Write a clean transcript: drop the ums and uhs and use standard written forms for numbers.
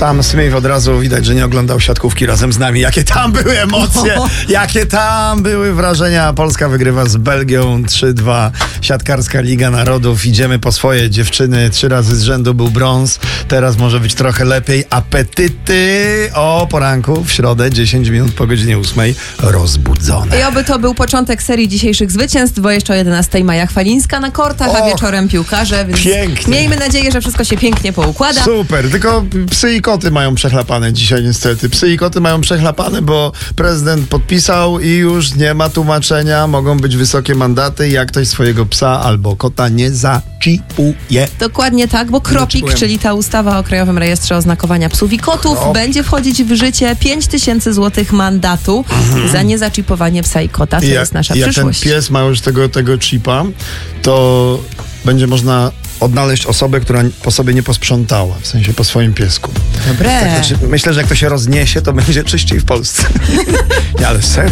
Sam Smith od razu widać, że nie oglądał siatkówki razem z nami. Jakie tam były emocje, jakie tam były wrażenia. Polska wygrywa z Belgią 3-2. Siatkarska Liga Narodów. Idziemy po swoje dziewczyny. 3 razy z rzędu był brąz. Teraz może być trochę lepiej. Apetyty o poranku w środę 10 minut po godzinie 8 rozbudzone. I oby to był początek serii dzisiejszych zwycięstw, bo jeszcze o 11 Maja Chwalińska na kortach, a wieczorem piłkarze, więc pięknie. Miejmy nadzieję, że wszystko się pięknie poukłada. Super, tylko psy i koty mają przechlapane dzisiaj niestety. Psy i koty mają przechlapane, bo prezydent podpisał i już nie ma tłumaczenia. Mogą być wysokie mandaty, jak ktoś swojego psa albo kota nie zaczipuje. Dokładnie tak, bo Kropik, czyli ta ustawa o Krajowym Rejestrze Oznakowania Psów i Kotów, będzie wchodzić w życie. 5000 zł mandatu za niezaczipowanie psa i kota. To jest nasza przyszłość. Jak ten pies ma już tego chipa, to będzie można odnaleźć osobę, która po sobie nie posprzątała, w sensie po swoim piesku. Dobre. Tak, myślę, że jak to się rozniesie, to będzie czyściej w Polsce. Nie, ale serio.